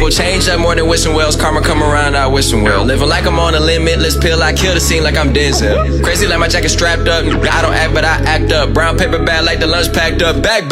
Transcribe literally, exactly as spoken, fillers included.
People change up more than wishing wells. Karma come around, I wishing well. Living like I'm on a limitless pill. I kill the scene like I'm Denzel. Crazy like my jacket strapped up. I don't act, but I act up. Brown paper bag like the lunch packed up. Back, back.